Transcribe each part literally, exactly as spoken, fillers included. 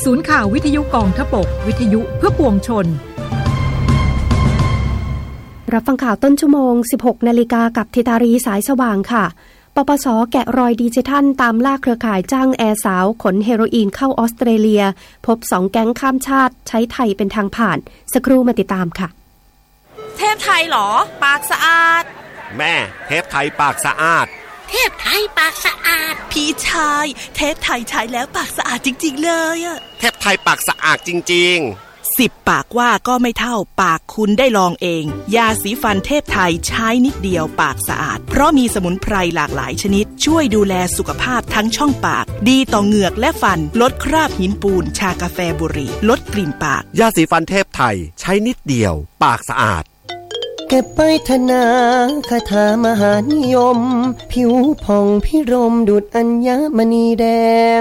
ศูนย์ข่าววิทยุกองทพบกวิทยุเพื่อปวงชนรับฟังข่าวต้นชั่วโมง สิบหกนาฬิกากับธิตารีสายสว่างค่ะปปส.แกะรอยดิจิทัลตามล่าเครือข่ายจ้างแอร์สาวขนเฮโรอีนเข้าออสเตรเลียพบสองแก๊งข้ามชาติใช้ไทยเป็นทางผ่านสักครู่มาติดตามค่ะเทพไทยเหรอปากสะอาดแม่เทพไทยปากสะอาดเทพไทยปากสะอาดพี่ชายเทพไทยใช้แล้วปากสะอาดจริงๆเลยอะเทพไทยปากสะอาดจริงๆสิบปากว่าก็ไม่เท่าปากคุณได้ลองเองยาสีฟันเทพไทยใช้นิดเดียวปากสะอาดเพราะมีสมุนไพรหลากหลายชนิดช่วยดูแลสุขภาพทั้งช่องปากดีต่อเหงือกและฟันลดคราบหินปูนชากาแฟบุหรี่ลดกลิ่นปากยาสีฟันเทพไทยใช้นิดเดียวปากสะอาดเก็บไปธนาคาถามหานิยมผิวผ่องพิรมดุจอัญมณีแดง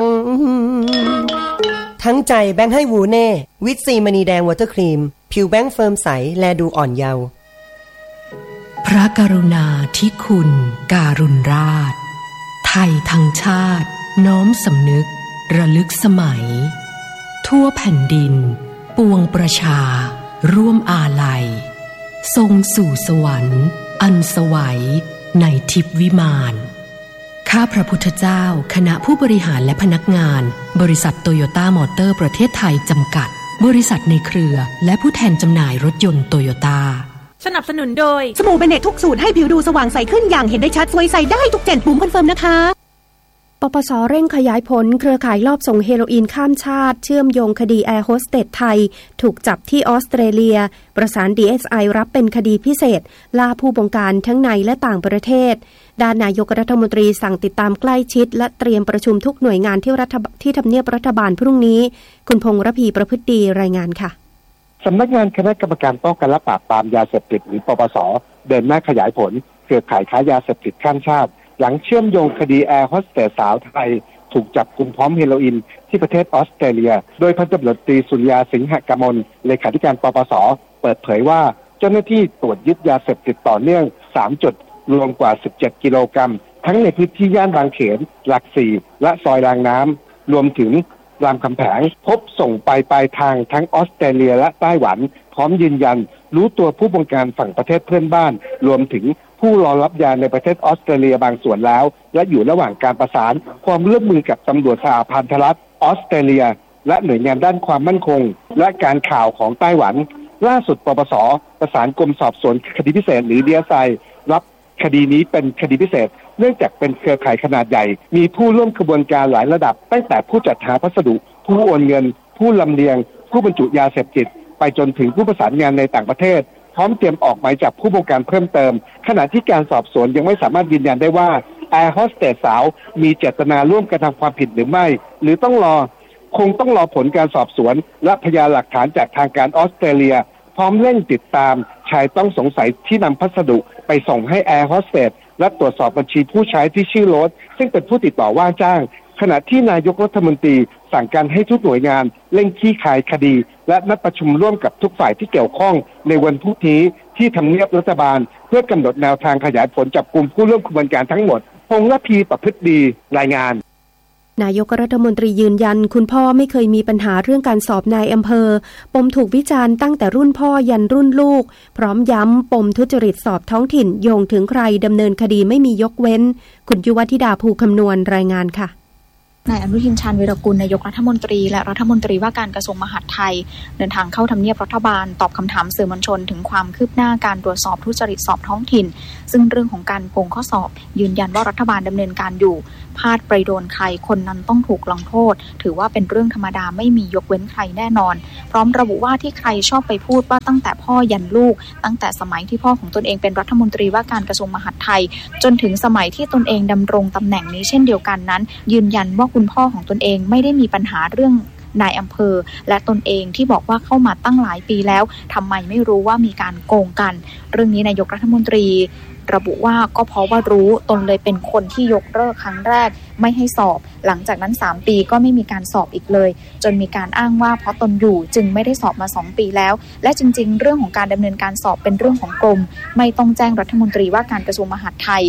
ทั้งใจแบงค์ให้วูเน่วิตซีมณีแดงวอเตอร์ครีมผิวแบงค์เฟิร์มใสแลดูอ่อนเยาว์พระกรุณาธิคุณการุณราชไทยทั้งชาติน้อมสำนึกระลึกสมัยทั่วแผ่นดินปวงประชาร่วมอาลัยทรงสู่สวรรค์อันสวัยในทิพวิมานข้าพระพุทธเจ้าคณะผู้บริหารและพนักงานบริษัทโตโยต้ามอเตอร์ประเทศไทยจำกัดบริษัทในเครือและผู้แทนจำหน่ายรถยนต์โตโยต้าสนับสนุนโดยสบู่เบเนตทุกสูตรให้ผิวดูสว่างใสขึ้นอย่างเห็นได้ชัดสวยใสได้ทุกเจ็ดปุ่มคอนเฟิร์มนะคะปปส.เร่งขยายผลเครือข่ายลอบส่งเฮโรอีนข้ามชาติเชื่อมโยงคดีแอร์โฮสเตสไทยถูกจับที่ออสเตรเลียประสาน ดี เอส ไอ รับเป็นคดีพิเศษล่าผู้บงการทั้งในและต่างประเทศด้านนายกรัฐมนตรีสั่งติดตามใกล้ชิดและเตรียมประชุมทุกหน่วยงานที่รัฐที่ทำเนียบรัฐบาลพรุ่งนี้คุณพงษ์ระพีประพฤติดีรายงานค่ะสำนักงานคณะกรรมการป้องกันและปราบปรามยาเสพติดหรือปปส.เดินหน้าขยายผลเครือข่ายค้ายาเสพติดข้ามชาติหลังเชื่อมโยงคดีแอร์โฮสเตสสาวไทยถูกจับกุมพร้อมเฮโรอีนที่ประเทศออสเตรเลียโดยพันตำรวจตรีสุริยาสิงหกมลเลขาธิการปปส.เปิดเผยว่าเจ้าหน้าที่ตรวจยึดยาเสพติดต่อเนื่องสามจุดรวมกว่าสิบเจ็ดกิโลกรัมทั้งในพื้นที่ย่านบางเขนหลักสี่และซอยรางน้ำรวมถึงรามคำแหงพบส่งไปปลายทางทั้งออสเตรเลียและไต้หวันพร้อมยืนยันรู้ตัวผู้บงการฝั่งประเทศเพื่อนบ้านรวมถึงผู้รอรับยาในประเทศออสเตรเลียบางส่วนแล้วและอยู่ระหว่างการประสานความร่วมมือกับตำรวจสหพันธรัฐออสเตรเลียและหน่วยงานด้านความมั่นคงและการข่าวของไต้หวันล่าสุดปปส.ประสานกรมสอบสวนคดีพิเศษหรือ ดี เอส ไอ รับคดีนี้เป็นคดีพิเศษเนื่องจากเป็นเครือข่ายขนาดใหญ่มีผู้ร่วมขบวนการหลายระดับตั้งแต่ผู้จัดหาพัสดุผู้โอนเงินผู้ลำเลียงผู้บรรจุยาเสพติดไปจนถึงผู้ประสานงานในต่างประเทศพร้อมเตรียมออกหมายจับผู้บงการเพิ่มเติมขณะที่การสอบสวนยังไม่สามารถยืนยันได้ว่าแอร์โฮสเตสสาวมีเจตนาร่วมกระทำความผิดหรือไม่หรือต้องรอคงต้องรอผลการสอบสวนและพยานหลักฐานจากทางการออสเตรเลียพร้อมเร่งติดตามชายต้องสงสัยที่นำพัสดุไปส่งให้แอร์โฮสเตสและตรวจสอบบัญชีผู้ใช้ที่ชื่อโรสซึ่งเป็นผู้ติดต่อว่าจ้างขณะที่นายกรัฐมนตรีสั่งการให้ทุกหน่วยงานเร่งคลี่คลายคดีและนัดประชุมร่วมกับทุกฝ่ายที่เกี่ยวข้องในวันพรุ่งนี้ที่ทำเนียบรัฐบาลเพื่อกำหนดแนวทางขยายผลจับกุมผู้ร่วมขบวนการทั้งหมดพงษ์ระพีประพฤติดีรายงานนายกรัฐมนตรียืนยันคุณพ่อไม่เคยมีปัญหาเรื่องการสอบนายอำเภอปมถูกวิจารณ์ตั้งแต่รุ่นพ่อยันรุ่นลูกพร้อมย้ำปมทุจริตสอบท้องถิ่นโยงถึงใครดำเนินคดีไม่มียกเว้นคุณยุวธิดาภูคำนวณรายงานค่ะนายอนุทินชาญวีรกุลนายกรัฐมนตรีและรัฐมนตรีว่าการกระทรวงมหาดไทยเดินทางเข้าทำเนียบรัฐบาลตอบคำถามสื่อมวลชนถึงความคืบหน้าการตรวจสอบทุจริตสอบท้องถิ่นซึ่งเรื่องของการโกงข้อสอบยืนยันว่ารัฐบาลดำเนินการอยู่พลาดไปโดนใครคนนั้นต้องถูกลงโทษถือว่าเป็นเรื่องธรรมดาไม่มียกเว้นใครแน่นอนพร้อมระบุว่าที่ใครชอบไปพูดว่าตั้งแต่พ่อยันลูกตั้งแต่สมัยที่พ่อของตนเองเป็นรัฐมนตรีว่าการกระทรวงมหาดไทยจนถึงสมัยที่ตนเองดำรงตำแหน่งนี้เช่นเดียวกันนั้นยืนยันว่าคุณพ่อของตนเองไม่ได้มีปัญหาเรื่องนายอำเภอและตนเองที่บอกว่าเข้ามาตั้งหลายปีแล้วทำไมไม่รู้ว่ามีการโกงกันเรื่องนี้นายกรัฐมนตรีระบุว่าก็เพราะว่ารู้ตนเลยเป็นคนที่ยกเลิกครั้งแรกไม่ให้สอบหลังจากนั้นสามปีก็ไม่มีการสอบอีกเลยจนมีการอ้างว่าเพราะตนอยู่จึงไม่ได้สอบมาสองปีแล้วและจริงๆเรื่องของการดำเนินการสอบเป็นเรื่องของกรมไม่ต้องแจ้งรัฐมนตรีว่าการกระทรวงมหาดไทย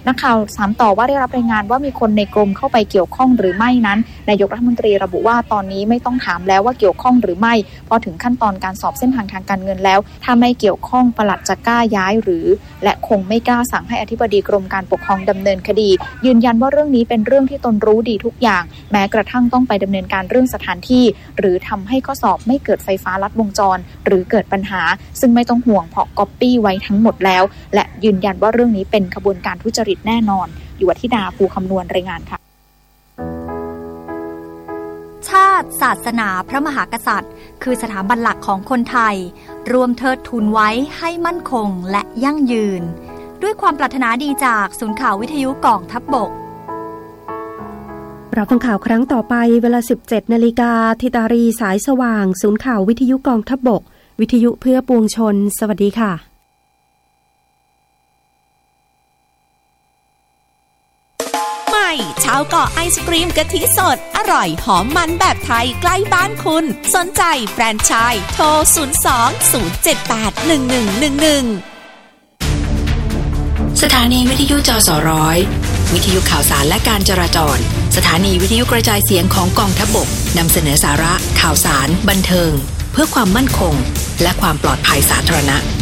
นักข่าวถามต่อว่าได้รับรายงานว่ามีคนในกรมเข้าไปเกี่ยวข้องหรือไม่นั้นนายกรัฐมนตรีระบุว่าตอนนี้ไม่ต้องถามแล้วว่าเกี่ยวข้องหรือไม่พอถึงขั้นตอนการสอบเส้นทางทางการเงินแล้วถ้าไม่เกี่ยวข้องปลัดจะกล้าย้ายหรือและคงไม่กล้าสั่งให้อธิบดีกรมการปกครองดำเนินคดียืนยันว่าเรื่องนี้เป็นเรื่องที่ตนรู้ดีทุกอย่างแม้กระทั่งต้องไปดำเนินการเรื่องสถานที่หรือทำให้ข้อสอบไม่เกิดไฟฟ้าลัดวงจรหรือเกิดปัญหาซึ่งไม่ต้องห่วงเพราะก๊อปปี้ไว้ทั้งหมดแล้วและยืนยันว่าเรื่องนี้เป็นขบวนการทุจริตแน่นอนอยู่วัฒธิดาภูคำนวณรายงานค่ะชาติศาสนาพระมหากษัตริย์คือสถาบันหลักของคนไทยรวมเทิดทูนไว้ให้มั่นคงและยั่งยืนด้วยความปรารถนาดีจากศูนย์ข่าววิทยุกองทัพบกเราฟังข่าวครั้งต่อไปเวลา สิบเจ็ดนาฬิกา ธิตารีสายสว่างศูนย์ข่าววิทยุกองทัพบกวิทยุเพื่อปวงชนสวัสดีค่ะใหม่ชาวเกาะไอศกรีมกะทิสดอร่อยหอมมันแบบไทยใกล้บ้านคุณสนใจแฟรนไชส์โทรศูนย์ สอง ศูนย์ เจ็ด แปด หนึ่ง หนึ่ง หนึ่ง หนึ่งสถานีวิทยุจสร้อยวิทยุข่าวสารและการจราจรสถานีวิทยุกระจายเสียงของกองทัพบกนำเสนอสาระข่าวสารบันเทิงเพื่อความมั่นคงและความปลอดภัยสาธารณะ